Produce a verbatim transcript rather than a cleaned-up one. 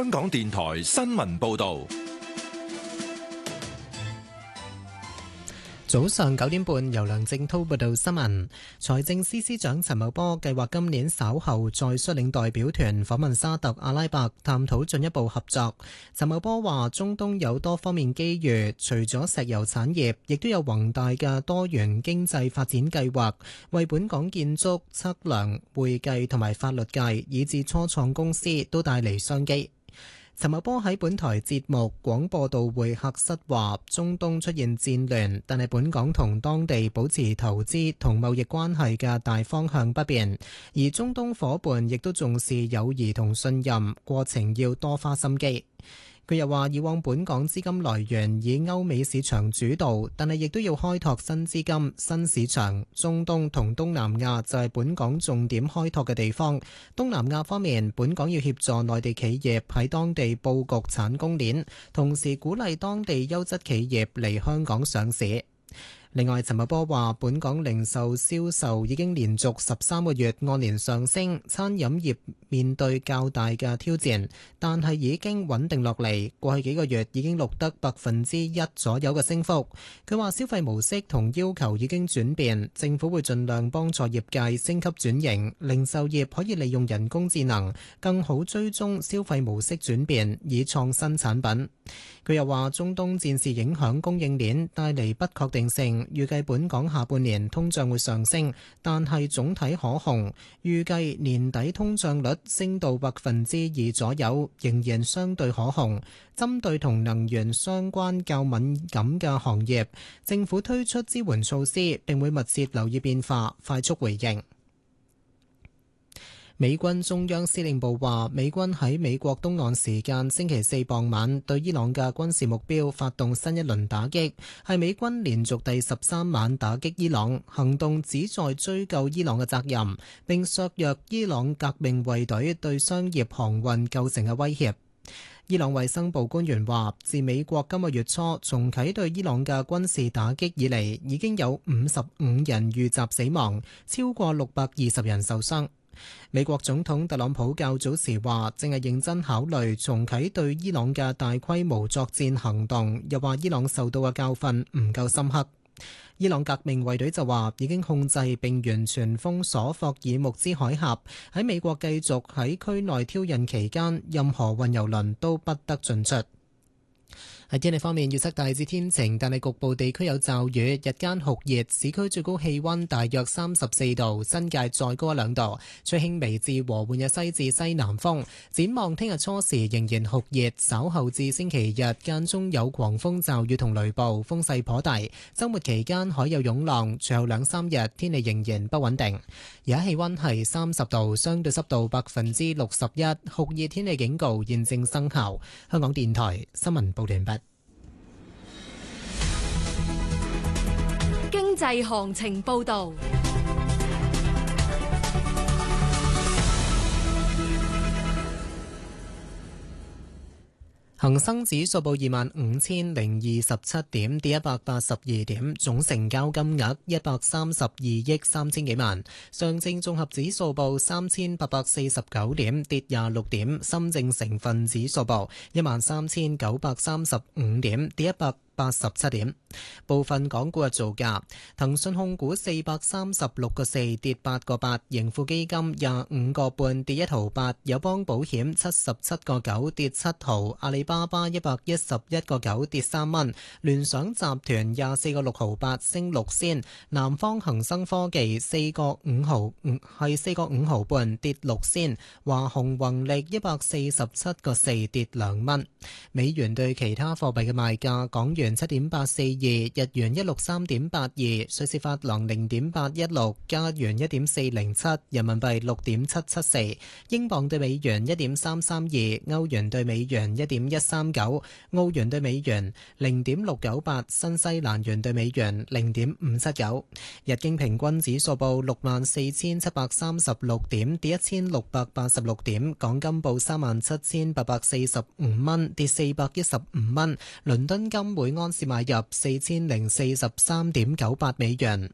香港電台新聞報道。 早上九點半，由梁正濤報道新聞。財政司司長陳茂波計劃今年稍後再率領代表團訪問沙特阿拉伯，探討進一步合作。陳茂波話：中東有多方面機遇，除咗石油產業，亦都有宏大嘅多元經濟發展計劃，為本港建築、測量、會計同埋法律界，以至初創公司都帶嚟商機。陳茂波喺本台節目廣播道會客室話：中東出現戰亂，但係本港同當地保持投資同貿易關係嘅大方向不變，而中東夥伴亦都重視友誼同信任，過程要多花心機。佢又話：以往本港資金來源以歐美市場主導，但係亦都要開拓新資金、新市場。中東同東南亞就係本港重點開拓嘅地方。東南亞方面，本港要協助內地企業喺當地佈局產供鏈，同時鼓勵當地優質企業嚟香港上市。另外，陳茂波話：本港零售銷售已經連續十三個月按年上升，餐飲業面對較大嘅挑戰，但係已經穩定落嚟。過去幾個月已經錄得百分之一左右嘅升幅。佢話消費模式同要求已經轉變，政府會盡量幫助業界升級轉型，零售業可以利用人工智能更好追蹤消費模式轉變，以創新產品。佢又話中東戰事影響供應鏈，帶嚟不確定性。預計本港下半年通脹會上升，但係總體可控。預計年底通脹率升到百分之二左右，仍然相對可控。針對同能源相關較敏感嘅行業，政府推出支援措施，並會密切留意變化，快速回應。美軍中央司令部話，美軍喺美國東岸時間星期四傍晚對伊朗嘅軍事目標發動新一輪打擊，係美軍連續第十三晚打擊伊朗，行動旨在追究伊朗嘅責任，並削弱伊朗革命衛隊對商業航運構成嘅威脅。伊朗衛生部官員話，自美國今個月初重啟對伊朗嘅軍事打擊以嚟，已經有五十五人遇襲死亡，超過六百二十人受傷。美國總統特朗普較早時話，正係認真考慮重啟對伊朗嘅大規模作戰行動，又話伊朗受到嘅教訓唔夠深刻。伊朗革命衛隊就話已經控制並完全封鎖霍爾木茲海峽，喺美國繼續喺區內挑釁期間，任何運油輪都不得進出。喺天氣方面，預測大致天晴，但係局部地區有驟雨，日間酷熱，市區最高氣溫大約三十四度，新界再高一兩度，吹輕微至和緩嘅西至西南風。展望聽日初時仍然酷熱，稍後至星期日間中有狂風驟雨同雷暴，風勢頗大。週末期間海有湧浪，隨後兩三日天氣仍然不穩定。而家氣溫係三十度，相對濕度百分之六十一，酷熱天氣警告現正生效。香港電台新聞報道完畢。 經濟行情報道。 恒生指數報二萬五千零二十七點，跌一百八十二點，總成交金額一百三十二億三千幾萬。上證綜合指數報三千八百四十九點，跌廿六點。深證成分指數報一萬三千九百三十五點，跌一百八十七點。部分港股嘅造價：騰訊控股四百三十六個四跌八個八，盈富基金廿五個半跌一毫八，友邦保險七十七個九跌七毫，阿里巴巴一百一十一個九跌三蚊，聯想集團廿四個六毫八升六仙，南方恒生科技四個五毫五係四個五毫半跌六仙，華虹宏力一百四十七個四跌兩蚊。美元對其他貨幣嘅賣價：港元七點八四二，日元一六三點八二，瑞士法郎零點八一六，加元一點四零七，人民幣六點七七四，英鎊對美元一點三三二，歐元對美元一點一三九，澳元對美元零點六九八，新西蘭元對美元零點五七九。日經平均指數報六萬四千七百三十六點，跌一千六百八十六點。港金報三萬七千八百四十五蚊，跌四百一十五蚊。倫敦金每安士買入四千零四十三點九八美元，